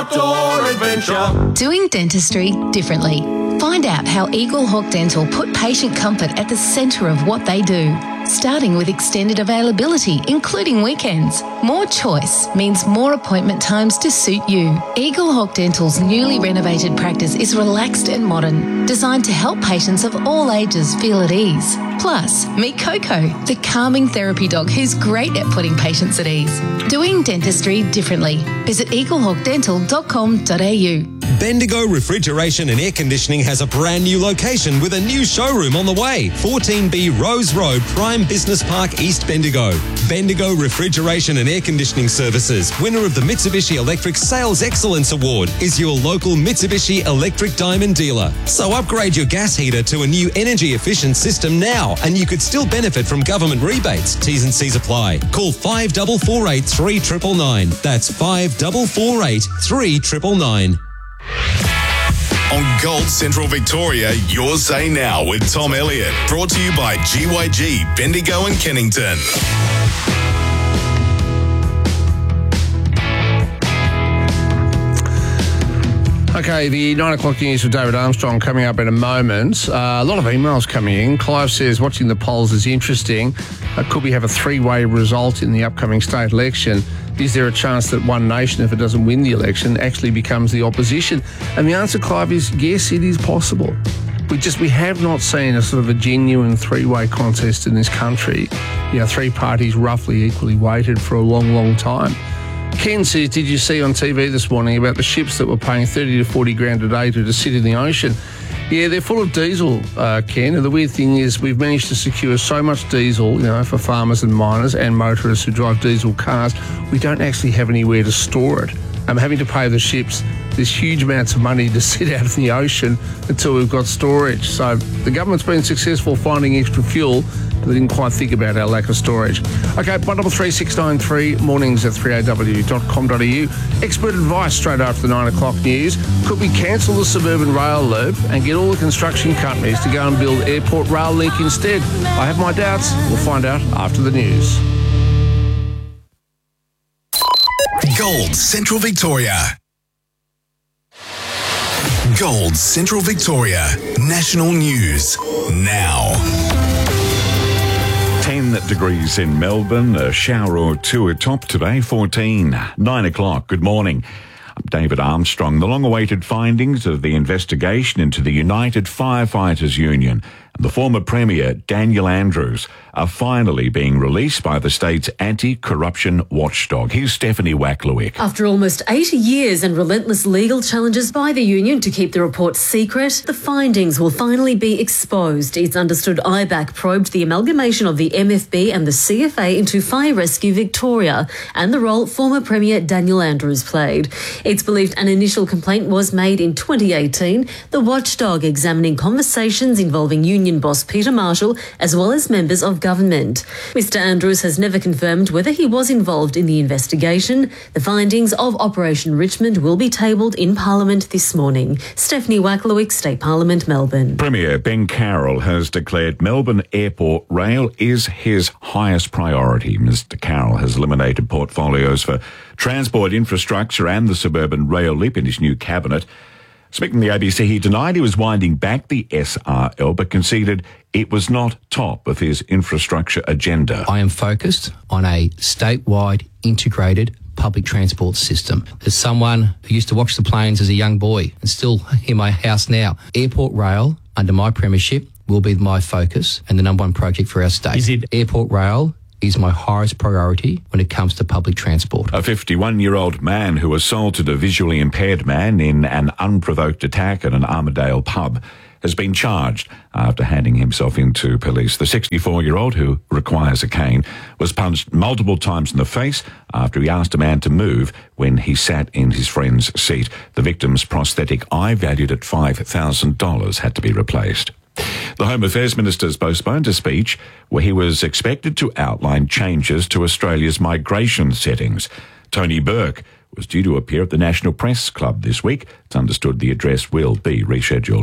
outdoor adventure. Doing dentistry differently. Find out how Eagle Hawk Dental put patient comfort at the centre of what they do. Starting with extended availability, including weekends. More choice means more appointment times to suit you. Eagle Hawk Dental's newly renovated practice is relaxed and modern, designed to help patients of all ages feel at ease. Plus, meet Coco, the calming therapy dog who's great at putting patients at ease. Doing dentistry differently. Visit eaglehawkdental.com.au. Bendigo Refrigeration and Air Conditioning has a brand new location with a new showroom on the way. 14B Rose Road, Prime Business Park, East Bendigo. Bendigo Refrigeration and Air Conditioning Services, winner of the Mitsubishi Electric Sales Excellence Award, is your local Mitsubishi Electric Diamond dealer. So upgrade your gas heater to a new energy efficient system now, and you could still benefit from government rebates. T's and C's apply. Call 5448 3999. That's 5448 3999. On Gold Central Victoria, your say now with Tom Elliott. Brought to you by GYG, Bendigo and Kennington. Okay, the 9 o'clock news with David Armstrong coming up in a moment. A lot of emails coming in. Clive says watching the polls is interesting. Could we have a three-way result in the upcoming state election? Is there a chance that One Nation, if it doesn't win the election, actually becomes the opposition? And the answer, Clive, is yes, it is possible. We have not seen a sort of a genuine three-way contest in this country. You know, three parties roughly equally weighted for a long, long time. Ken says, did you see on TV this morning about the ships that were paying 30 to 40 grand a day to just sit in the ocean? Yeah, they're full of diesel, Ken. And the weird thing is we've managed to secure so much diesel, you know, for farmers and miners and motorists who drive diesel cars, we don't actually have anywhere to store it. I'm having to pay the ships this huge amounts of money to sit out in the ocean until we've got storage. So the government's been successful finding extra fuel, but they didn't quite think about our lack of storage. Okay, 133693, mornings at 3aw.com.au. Expert advice straight after the 9 o'clock news. Could we cancel the suburban rail loop and get all the construction companies to go and build Airport Rail Link instead? I have my doubts. We'll find out after the news. Gold Central Victoria. Gold Central Victoria. National news now. 10 degrees in Melbourne, a shower or two atop today, 14. 9 o'clock, good morning. I'm David Armstrong. The long-awaited findings of the investigation into the United Firefighters Union and the former Premier, Daniel Andrews, are finally being released by the state's anti-corruption watchdog. Here's Stephanie Wacklewick. After almost 80 years and relentless legal challenges by the union to keep the report secret, the findings will finally be exposed. It's understood IBAC probed the amalgamation of the MFB and the CFA into Fire Rescue Victoria and the role former Premier Daniel Andrews played. It's believed an initial complaint was made in 2018, the watchdog examining conversations involving union boss Peter Marshall as well as members of government. Mr Andrews has never confirmed whether he was involved in the investigation. The findings of Operation Richmond will be tabled in Parliament this morning. Stephanie Wacklewick, State Parliament, Melbourne. Premier Ben Carroll has declared Melbourne Airport Rail is his highest priority. Mr Carroll has eliminated portfolios for transport infrastructure and the suburban rail link in his new cabinet. Speaking to the ABC, he denied he was winding back the SRL, but conceded it was not top of his infrastructure agenda. I am focused on a statewide integrated public transport system. As someone who used to watch the planes as a young boy and still in my house now, Airport Rail, under my premiership, will be my focus and the number one project for our state. Is it Airport Rail is my highest priority when it comes to public transport. A 51-year-old man who assaulted a visually impaired man in an unprovoked attack at an Armadale pub has been charged after handing himself in to police. The 64-year-old, who requires a cane, was punched multiple times in the face after he asked a man to move when he sat in his friend's seat. The victim's prosthetic eye, valued at $5,000, had to be replaced. The Home Affairs Minister's postponed a speech where he was expected to outline changes to Australia's migration settings. Tony Burke was due to appear at the National Press Club this week. It's understood the address will be rescheduled.